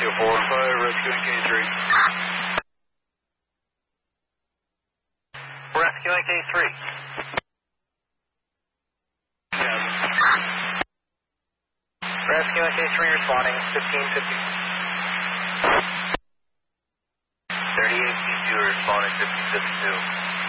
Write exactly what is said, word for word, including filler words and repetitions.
two four five, rescuing K three. Rescuing K three. Rescuing K three responding, fifteen fifty. thirty-eight T two responding, fifteen fifty-two.